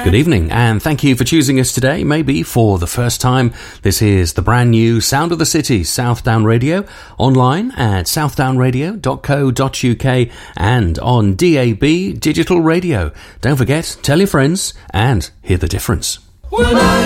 Good evening, and thank you for choosing us today, maybe for the first time. This is the brand new Sound of the City, Southdown Radio, online at southdownradio.co.uk and on DAB Digital Radio. Don't forget, tell your friends and hear the difference. When I